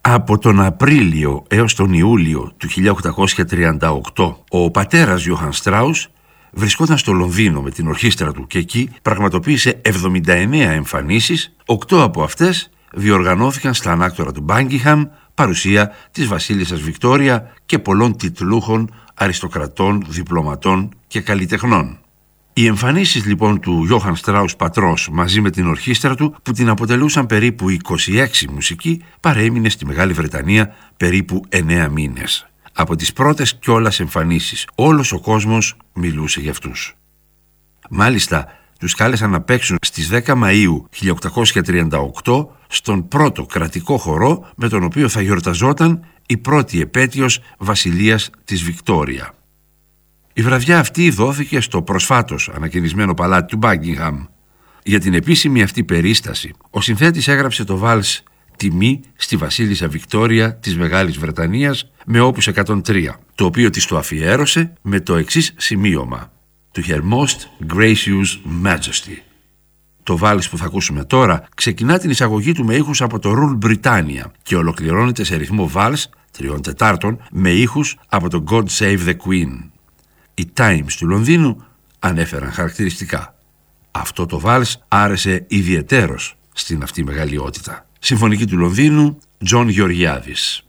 Από τον Απρίλιο έως τον Ιούλιο του 1838 ο πατέρας Γιώχαν Στράους βρισκόταν στο Λονδίνο με την ορχήστρα του και εκεί πραγματοποίησε 79 εμφανίσεις, 8 από αυτές διοργανώθηκαν στα ανάκτορα του Μπάνγκιχαμ, παρουσία της βασίλισσας Βικτόρια και πολλών τιτλούχων αριστοκρατών, διπλωματών και καλλιτεχνών. Οι εμφανίσεις λοιπόν του Γιώχαν Στράους πατρός μαζί με την ορχήστρα του, που την αποτελούσαν περίπου 26 μουσικοί, παρέμεινε στη Μεγάλη Βρετανία περίπου 9 μήνες. Από τις πρώτες κιόλας εμφανίσεις όλος ο κόσμος μιλούσε για αυτούς. Μάλιστα τους κάλεσαν να παίξουν στις 10 Μαΐου 1838 στον πρώτο κρατικό χορό με τον οποίο θα γιορταζόταν η πρώτη επέτειος βασιλείας της Βικτόρια. Η βραδιά αυτή δόθηκε στο προσφάτως ανακαινισμένο παλάτι του Μπάνγκιχαμ. Για την επίσημη αυτή περίσταση, ο συνθέτης έγραψε το βάλς «Τιμή στη βασίλισσα Βικτόρια της Μεγάλης Βρετανίας» με όπους 103, το οποίο της το αφιέρωσε με το εξής σημείωμα «To Her Most Gracious Majesty». Το βάλς που θα ακούσουμε τώρα ξεκινά την εισαγωγή του με ήχους από το Rule Britannia και ολοκληρώνεται σε ρυθμό βάλς 3/4 με ήχους από το God Save the Queen. Οι Times του Λονδίνου ανέφεραν χαρακτηριστικά. Αυτό το βάλς άρεσε ιδιαιτέρως στην αυτή μεγαλειότητα. Συμφωνική του Λονδίνου, Τζον Γεωργιάδης.